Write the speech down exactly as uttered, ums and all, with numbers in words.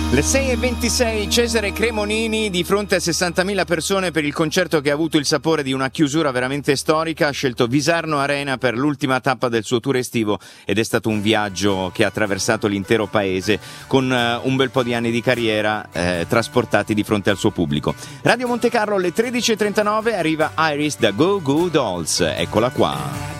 Le sei e ventisei, Cesare Cremonini di fronte a sessantamila persone per il concerto che ha avuto il sapore di una chiusura veramente storica. Ha scelto Visarno Arena per l'ultima tappa del suo tour estivo ed è stato un viaggio che ha attraversato l'intero paese con uh, un bel po' di anni di carriera eh, trasportati di fronte al suo pubblico. Radio Monte Carlo alle tredici e trentanove arriva Iris da Goo Goo Dolls, eccola qua.